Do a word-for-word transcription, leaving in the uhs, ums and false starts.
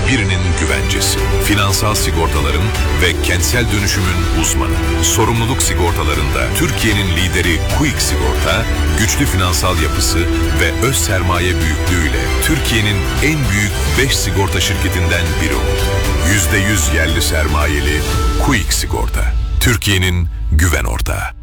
birinin güvencesi. Finansal sigortaların ve kentsel dönüşümün uzmanı. Sorumluluk sigortalarında Türkiye'nin lideri Quick Sigorta, güçlü finansal yapısı ve öz sermaye büyüklüğüyle Türkiye'nin en büyük beş sigorta şirketinden biri oldu. yüzde yüz yerli sermayeli Quick Sigorta. Türkiye'nin güven ortağı.